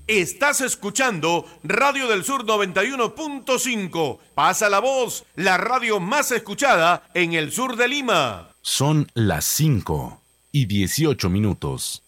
Estás escuchando Radio del Sur 91.5. Pasa la voz, la radio más escuchada en el sur de Lima. Son las 5:18.